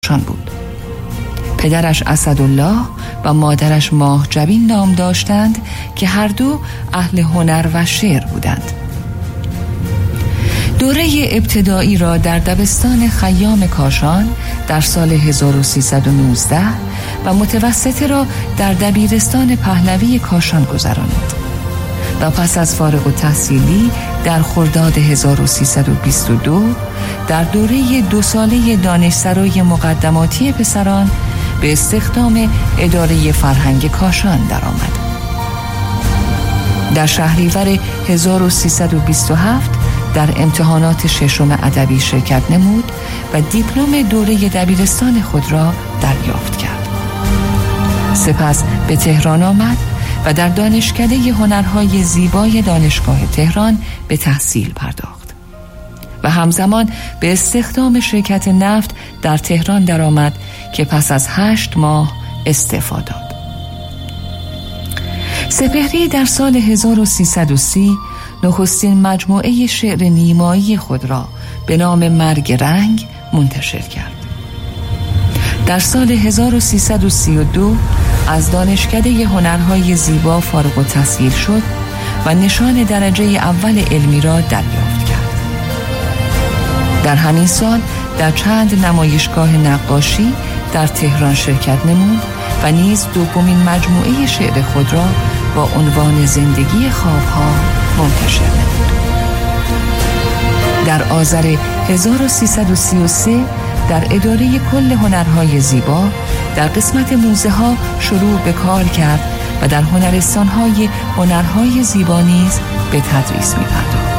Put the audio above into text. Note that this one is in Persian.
کاشان بود. پدرش اسدالله و مادرش ماه جبین نام داشتند که هر دو اهل هنر و شعر بودند. دوره ابتدایی را در دبستان خیام کاشان در سال 1319 و متوسطه را در دبیرستان پهلوی کاشان گذراند و پس از فارغ التحصیلی در خرداد 1322 در دوره 2 ساله دانشسرای مقدماتی پسران به استخدام اداره فرهنگ کاشان درآمد. در شهریور 1327 در امتحانات ششم ادبی شرکت نمود و دیپلم دوره دبیرستان خود را دریافت کرد. سپس به تهران آمد و در دانشکده هنرهای زیبای دانشگاه تهران به تحصیل پرداخت و همزمان به استخدام شرکت نفت در تهران درآمد که پس از 8 ماه استعفا داد. سپهری در سال 1330 نخستین مجموعه شعر نیمایی خود را به نام مرگ رنگ منتشر کرد. در سال 1332 از دانشکده هنرهای زیبا فارغ التحصیل شد و نشان درجه اول علمی را دریافت کرد. در همین سال در چند نمایشگاه نقاشی در تهران شرکت نمود و نیز دومین مجموعه شعر خود را با عنوان زندگی خوابها منتشر نمود. در آذر 1333 در اداره کل هنرهای زیبا در قسمت موزه ها شروع به کار کرد و در هنرستان‌های هنرهای زیبا نیز به تدریس می‌پرداخت.